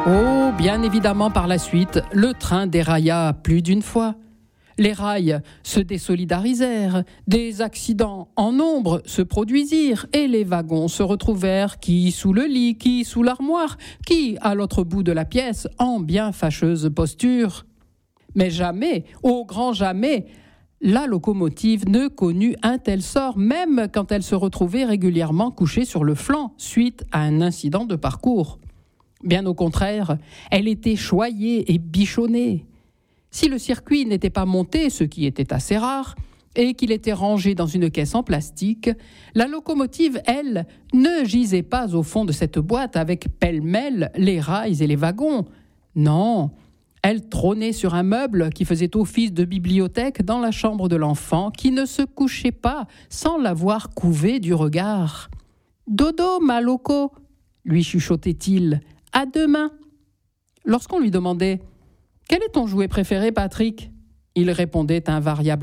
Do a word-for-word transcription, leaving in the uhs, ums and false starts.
Oh, bien évidemment, par la suite, le train dérailla plus d'une fois. Les rails se désolidarisèrent, des accidents en nombre se produisirent et les wagons se retrouvèrent qui sous le lit, qui sous l'armoire, qui à l'autre bout de la pièce en bien fâcheuse posture. Mais jamais, au grand jamais, la locomotive ne connut un tel sort, même quand elle se retrouvait régulièrement couchée sur le flanc suite à un incident de parcours. Bien au contraire, elle était choyée et bichonnée. Si le circuit n'était pas monté, ce qui était assez rare, et qu'il était rangé dans une caisse en plastique, la locomotive, elle, ne gisait pas au fond de cette boîte avec pêle-mêle les rails et les wagons. Non, elle trônait sur un meuble qui faisait office de bibliothèque dans la chambre de l'enfant qui ne se couchait pas sans l'avoir couvé du regard. « Dodo, ma loco !» lui chuchotait-il. « À demain !» Lorsqu'on lui demandait « Quel est ton jouet préféré, Patrick ?» il répondait invariablement